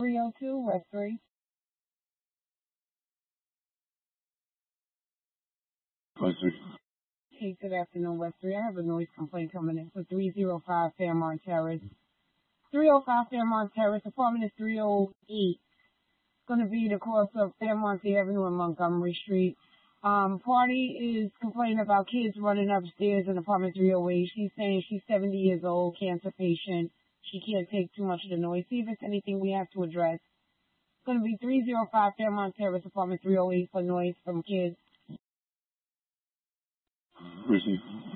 302 West 3. West 3. Hey, good afternoon, West 3. I have a noise complaint coming in for 305 Fairmont Terrace. 305 Fairmont Terrace, apartment is 308. It's going to be the course of Fairmont Avenue and Montgomery Street. Party is complaining about kids running upstairs in apartment 308. She's saying she's 70 years old, cancer patient. She can't take too much of the noise. See if it's anything we have to address. It's going to be 305 Fairmont Terrace, apartment 308 for noise from kids. Receive.